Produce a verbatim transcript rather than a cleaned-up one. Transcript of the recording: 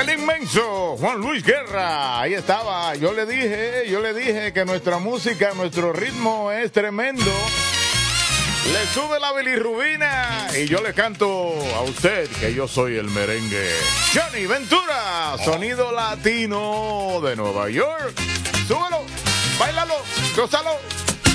El inmenso Juan Luis Guerra, ahí estaba. Yo le dije, yo le dije que nuestra música, nuestro ritmo es tremendo. Le sube la bilirrubina y yo le canto a usted que yo soy el merengue. Johnny Ventura, sonido latino de Nueva York. Súbelo, báilalo, gózalo.